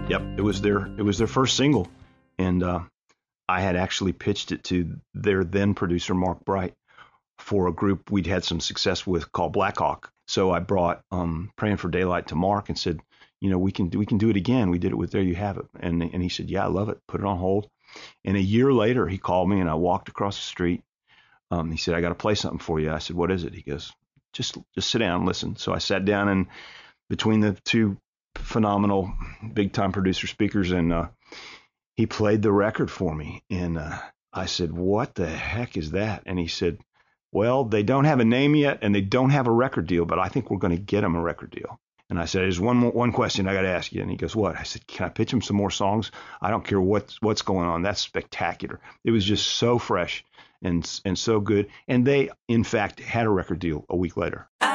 Yep, it was their first single, and I had actually pitched it to their then producer Mark Bright for a group we'd had some success with called Blackhawk. So I brought "Praying for Daylight" to Mark and said, we can do it again. We did it with "There You Have It," and he said, yeah, I love it. Put it on hold. And a year later, he called me, and I walked across the street. He said, I got to play something for you. I said, what is it? He goes, just sit down and listen. So I sat down, and between the two phenomenal big time producer speakers, and he played the record for me. And I said, what the heck is that? And he said, well, they don't have a name yet, and they don't have a record deal, but I think we're going to get them a record deal. And I said, there's one question I got to ask you. And he goes, what? I said, can I pitch him some more songs? I don't care what's going on. That's spectacular. It was just so fresh and so good. And they, in fact, had a record deal a week later.